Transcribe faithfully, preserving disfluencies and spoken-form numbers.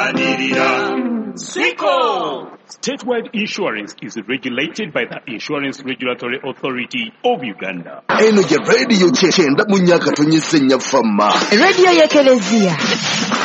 Wanirira. Siko! Statewide insurance is regulated by the Insurance Regulatory Authority of Uganda. Eno je radio kyenda mu myaka tonyesenya fama. Radio y'Ekelezia.